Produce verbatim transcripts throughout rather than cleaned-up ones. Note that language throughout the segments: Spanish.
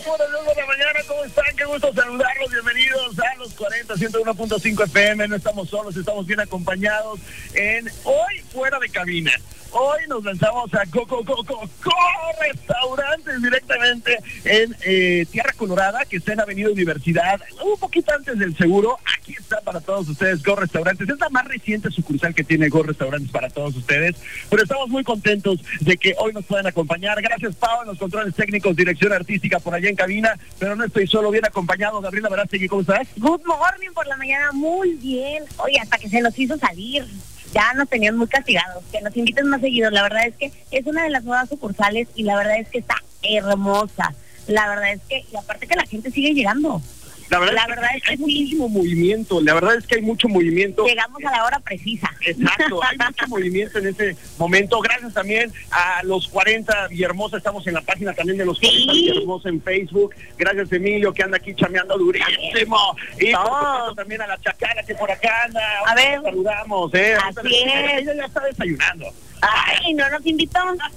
buenos días de la mañana, ¿cómo están? Qué gusto saludarlos, bienvenidos a los cuarenta, ciento uno punto cinco F M, no estamos solos, estamos bien acompañados en Hoy Fuera de Cabina. Hoy nos lanzamos a Co, Co, Co, Co, Co Restaurantes directamente en eh, Tierra Colorada, que está en Avenida Universidad, un poquito antes del seguro. Aquí está para todos ustedes Go Restaurantes. Es la más reciente sucursal que tiene Go Restaurantes para todos ustedes, pero estamos muy contentos de que hoy nos puedan acompañar. Gracias, Pau, en los controles técnicos, dirección artística por allá en cabina, pero no estoy solo, bien acompañado. Gabriela Verástegui, ¿cómo estás? Good morning por la mañana, muy bien. Oye, hasta que se nos hizo salir. Ya nos tenían muy castigados, que nos inviten más seguido. La verdad es que es una de las nuevas sucursales y la verdad es que está hermosa. La verdad es que, y aparte que la gente sigue llegando. La verdad, la es, verdad que es que hay sí. muchísimo movimiento, la verdad es que hay mucho movimiento. Llegamos a la hora precisa. Exacto, hay mucho movimiento en ese momento. Gracias también a los cuarenta Villahermosa, estamos en la página también de los sí. cuarenta Villahermosa en Facebook. Gracias, Emilio, que anda aquí chameando durísimo. Y por supuesto también a la Chacala, que por acá anda. A ver, saludamos, ¿eh? Así es. Ella ya está desayunando. Ay, no nos invitó.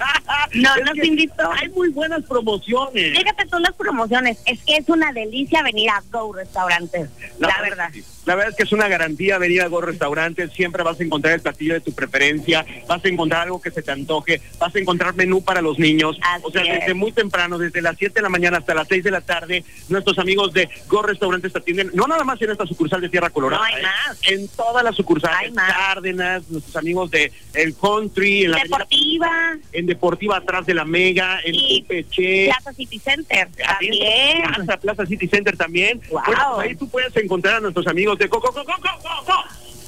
No es nos invitó. Hay muy buenas promociones. Fíjate tú las promociones. Es que es una delicia venir a Go Restaurantes. La, la verdad. verdad. La verdad es que es una garantía venir a Go Restaurantes. Siempre vas a encontrar el platillo de tu preferencia. Vas a encontrar algo que se te antoje. Vas a encontrar menú para los niños. Así o sea, es. desde muy temprano, desde las siete de la mañana hasta las seis de la tarde, nuestros amigos de Go Restaurantes te atienden. No nada más en esta sucursal de Tierra Colorada. No hay ¿eh? más. En todas las sucursales. Hay más. Cárdenas, nuestros amigos de El Country, en la Deportiva. Avenida, en Deportiva atrás de la Mega, en Y U P H. Plaza City Center. También. Plaza, Plaza City Center también. Wow. Bueno, pues ahí tú puedes encontrar a nuestros amigos de Coco, Coco, Coco, Coco.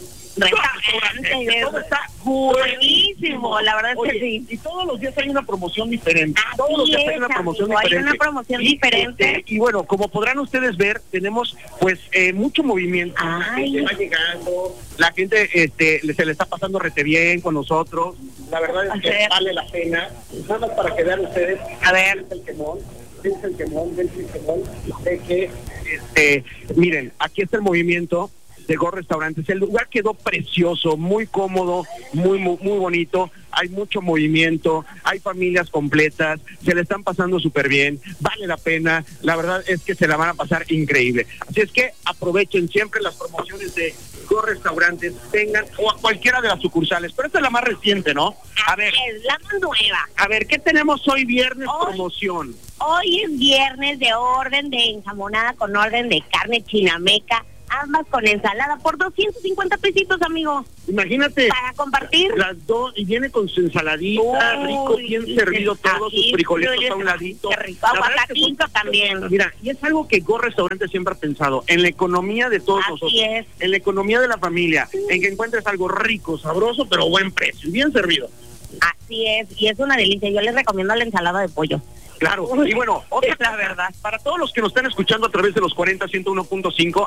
Restaurante. Todo está buenísimo, la verdad es Oye, que sí. Y todos los días hay una promoción diferente. Así todos los días es, hay una promoción amigo, diferente. hay una promoción y, diferente. Este, y bueno, como podrán ustedes ver, tenemos pues eh, mucho movimiento. Ay. La gente va llegando, la gente este, se le está pasando rete bien con nosotros. La verdad es que vale la pena. Nada más para que vean ustedes. A ver. Es el quemón. Es el quemón, es el quemón. De que, este, miren, aquí está el movimiento de Go Restaurantes. El lugar quedó precioso, muy cómodo, muy, muy muy bonito. Hay mucho movimiento, hay familias completas, se le están pasando súper bien, vale la pena. La verdad es que se la van a pasar increíble. Así es que aprovechen siempre las promociones de Go Restaurantes, tengan, o a cualquiera de las sucursales, pero esta es la más reciente, ¿no? A ver, Es la más nueva. a ver, ¿qué tenemos hoy viernes? Hoy- Promoción. Hoy es viernes de orden de enjamonada con orden de carne chinameca, ambas con ensalada por doscientos cincuenta pesitos, amigo. Imagínate. Para compartir. Las dos, y viene con su ensaladita, Uy, rico, bien servido todo, sus aquí, frijolitos pero a un ladito. qué rico, La verdad es que aguacatito son- también. Mira, y es algo que Go Restaurante siempre ha pensado, en la economía de todos Así nosotros, es. en la economía de la familia, en que encuentres algo rico, sabroso, pero buen precio, bien servido. Así es, y es una delicia. Yo les recomiendo la ensalada de pollo. Claro, y bueno, otra la verdad, para todos los que nos están escuchando a través de los cuarenta, ciento uno punto cinco,